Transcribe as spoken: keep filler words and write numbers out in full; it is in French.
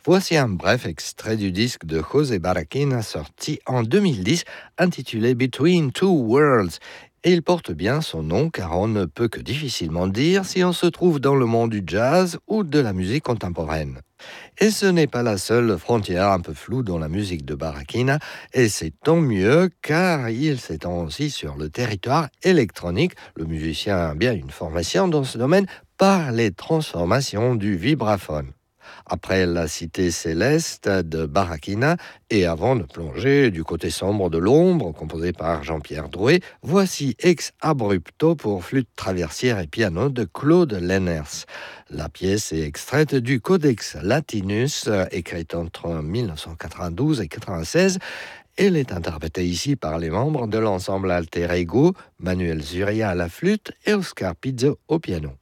Voici un bref extrait du disque de José Barraquina sorti en deux mille dix, intitulé Between Two Worlds. Et il porte bien son nom car on ne peut que difficilement dire si on se trouve dans le monde du jazz ou de la musique contemporaine. Et ce n'est pas la seule frontière un peu floue dans la musique de Barraquina, et c'est tant mieux car il s'étend aussi sur le territoire électronique. Le musicien a bien une formation dans ce domaine par les transformations du vibraphone. Après la cité céleste de Barraquina, et avant de plonger du côté sombre de l'ombre, composé par Jean-Pierre Drouet, voici Ex Abrupto pour flûte traversière et piano de Claude Lenners. La pièce est extraite du Codex Latinus, écrite entre dix-neuf cent quatre-vingt-douze et quatre-vingt-seize. Elle est interprétée ici par les membres de l'ensemble Alter Ego, Manuel Zuria à la flûte et Oscar Pizzo au piano.